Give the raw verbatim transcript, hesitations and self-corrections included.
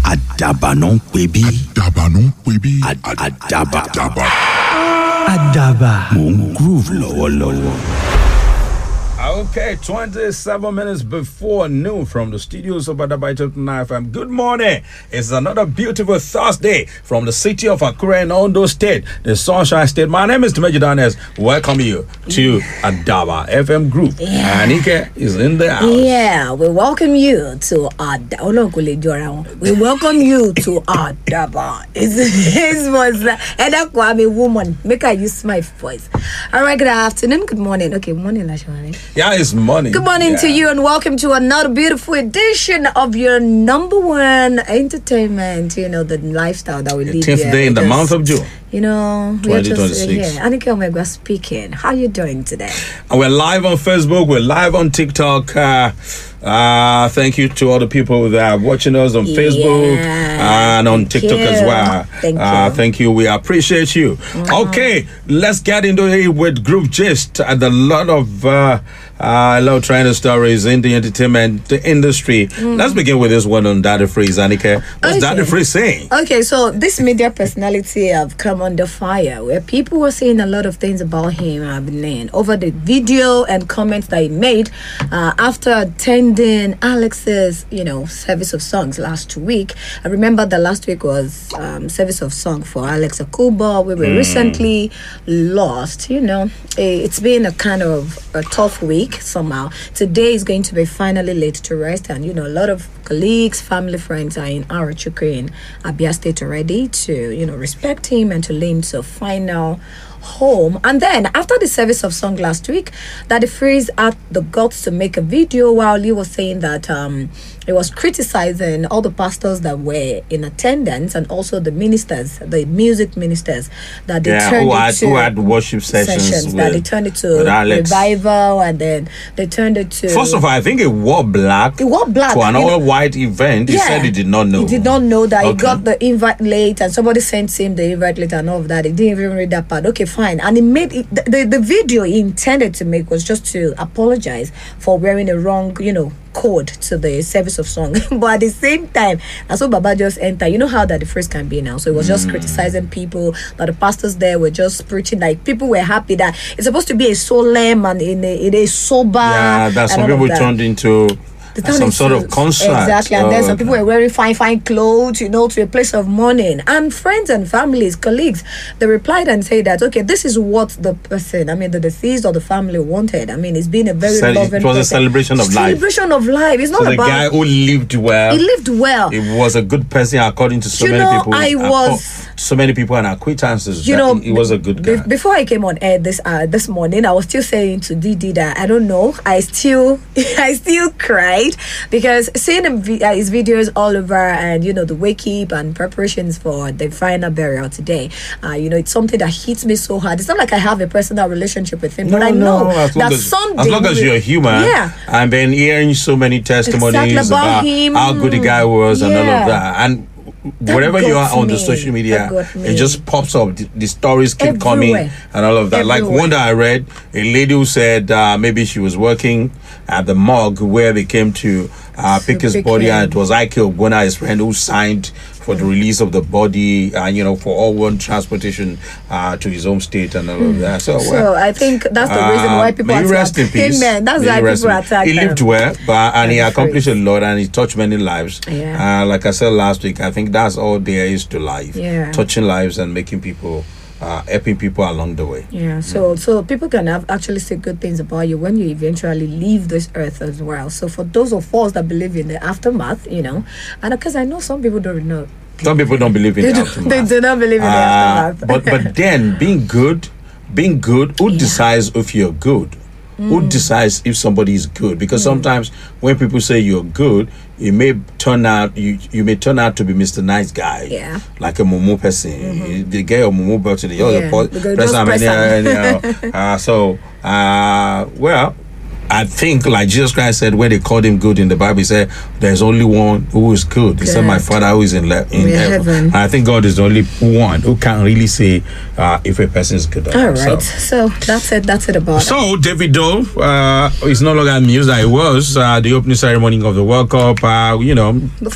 Àdàbà ló ń pè bí. Àdàbà ló ń pè bí. Àdàbà. Àdàbà. Àdàbà. Mò ń groove lọ́wọ́lọ́wọ́. Okay, twenty-seven minutes before noon from the studios of Adabaito nine F M. Good morning. It's another beautiful Thursday from the city of Akure in Ondo State, the Sunshine State. My name is Tumeji Danes. Welcome you to Adaba F M Group. Yeah. Anike is in the house. Yeah, we welcome you to Adaba. Oh, no, we welcome you to Adaba. It's, it was Eda Kwame woman. Make her use my voice. All right, good afternoon, good morning. Okay, morning, Lashwani. Yeah, it's morning. Good morning yeah. to you and welcome to another beautiful edition of your number one entertainment, you know, the lifestyle that we live here. tenth day in the month of June. You know, we're twenty twenty-six. Yeah, Anike Omegwa speaking. How you doing today? And we're live on Facebook. We're live on TikTok. Uh, uh, thank you to all the people that are watching us on Yeah. Facebook and on Thank TikTok you. as well. Thank uh, you. Thank you. We appreciate you. Okay, let's get into it with Group Gist and a lot of uh, uh, a lot of trending stories in the entertainment industry. Let's begin with this one on Daddy Freeze. Anike, what's Okay. Daddy Freeze saying? Okay, so this media personality have come under fire where people were saying a lot of things about him uh, over the video and comments that he made uh, after attending Alex's, you know, service of songs last week. I remember the last week was um, service of song for Alex Akubo. We were mm. recently lost, you know. It's been a kind of a tough week somehow. Today is going to be finally laid to rest, and you know, a lot of colleagues, family, friends are in Arachuku in Abia State already to, you know, respect him and to lay him to a final home. And then after the service of song last week, Daddy Freeze had the guts to make a video while he was saying that um he was criticizing all the pastors that were in attendance and also the ministers, the music ministers, that they Yeah, turned who it had, to who had worship sessions, sessions with, that they turned it to with Alex. revival, and then they turned it to First of all, I think he wore black. He wore black, to an you know. all-white event. He Yeah. said he did not know. He did not know that he Okay. got the invite late, and somebody sent him the invite late and all of that. He didn't even read that part. Okay, fine. And he made it, the, the the video he intended to make was just to apologize for wearing a wrong, you know, code to the service of song. But at the same time, that's what Baba just entered. You know how that the first can be now. So it was just mm. criticizing people, that the pastors there were just preaching, like people were happy that it's supposed to be a solemn and in a, in a sober. Yeah, that some and all people of that. turned into The uh, town some is sort of huge. concert. Exactly, and then Oh, some people okay. were wearing fine, fine clothes, you know, to a place of mourning. And friends and families, colleagues, they replied and said that, okay, this is what the person, I mean, the deceased or the family wanted. I mean, it's been a very Cel- loving it was a person. celebration of life. Celebration of life. It's not So the about... guy who lived well, he lived well. he was a good person according to so You many know, people. I acco- was- so many people and acquaintances. You that know, he was a good be- guy. before I came on air this uh, this morning, I was still saying to Didi that I don't know. I still, I still cried because seeing him, vi- uh, his videos all over, and you know the wake up and preparations for the final burial today. Uh, you know, it's something that hits me so hard. It's not like I have a personal relationship with him, No, but I know no, as long that as, Sunday, as long as we- you're human, yeah. and then hearing so many testimonies Exactly about about him. how good the guy was and all Yeah. of that, and That wherever you got are on the me. social media, That got me. it just pops up. The, the stories keep coming Everywhere. and all of that. Like Everywhere. one that I read, a lady who said uh, maybe she was working at the morgue where they came to uh, pick his pick body, him. and it was Ike Ogbonna, his friend, who signed for the release of the body, and you know, for all one transportation uh, to his home state and all of that. So, So well, I think that's the reason why people may he attack. rest in peace. Amen. That's May why he rest people in- attack. He lived him. well, but and he Daddy accomplished a Freeze. lot, and he touched many lives. Yeah. Uh, like I said last week, I think that's all there is to life. Yeah. Touching lives and making people, uh, helping people along the way. Yeah, so so people can have actually say good things about you when you eventually leave this earth as well. So for those of us that believe in the aftermath, you know, and because I know some people don't know, Some people don't believe in they, the do, aftermath. they do not believe in the Uh, aftermath. but but then being good, being good, who decides if you're good? Who decides if somebody is good? Because sometimes when people say you're good, it may turn out you you may turn out to be Mister Nice Guy, Yeah. like a Momo person. They get your Momo belt to the other Yeah, part. because just press am. uh, so uh, well. I think, like Jesus Christ said, when they called him good in the Bible, he said, "There's only one who is good." He said, "My Good. Father who is in, le- in In heaven." heaven. And I think God is the only one who can really say uh, if a person is good or All not. right, So. so that's it. That's it about it. So, David Doe uh, is no longer amused that he was uh, the opening ceremony of the World Cup. Uh, you know,